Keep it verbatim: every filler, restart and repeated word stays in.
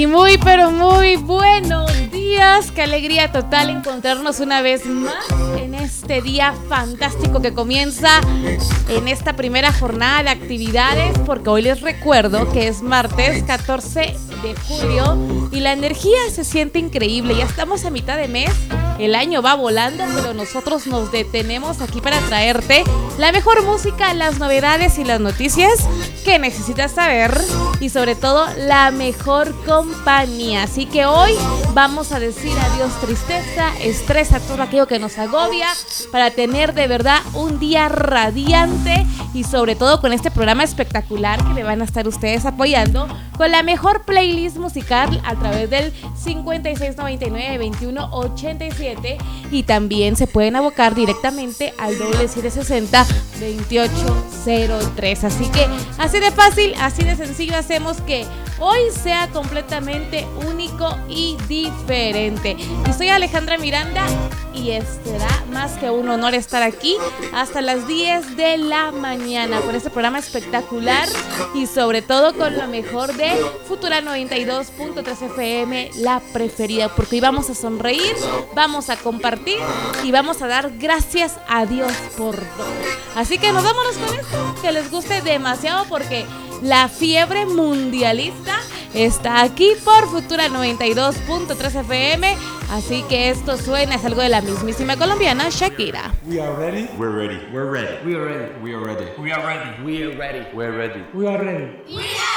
Y muy, pero muy buenos días. Qué alegría total encontrarnos una vez más en este día fantástico que comienza en esta primera jornada de actividades, porque hoy les recuerdo que es martes catorce de julio y la energía se siente increíble. Ya estamos a mitad de mes, el año va volando, pero nosotros nos detenemos aquí para traerte la mejor música, las novedades y las noticias que necesitas saber, y sobre todo la mejor compañía. Así que hoy vamos a decir adiós tristeza, estrés, a todo aquello que nos agobia, para tener de verdad un día radiante, y sobre todo con este programa espectacular que me van a estar ustedes apoyando con la mejor playlist musical a través del cincuenta y seis noventa y nueve veintiuno ochenta y siete, y también se pueden abocar directamente al doble siete sesenta veintiocho cero tres. Así que así de fácil, así de sencillo hacemos que hoy sea completamente único y diferente. Y soy Alejandra Miranda y será más que un honor estar aquí hasta las diez de la mañana con este programa espectacular, y sobre todo con lo mejor de Futura noventa y dos punto tres F M, la preferida, porque hoy vamos a sonreír, vamos a compartir y vamos a dar gracias a Dios por todo. Así que nos vámonos con esto, que les guste demasiado, porque la fiebre mundialista está aquí por Futura noventa y dos punto tres F M. Así que esto suena, es algo de la mismísima colombiana Shakira. We are ready. We're ready. We're ready. We are ready. We are ready. We are ready. We are ready. We're ready. We are ready. We are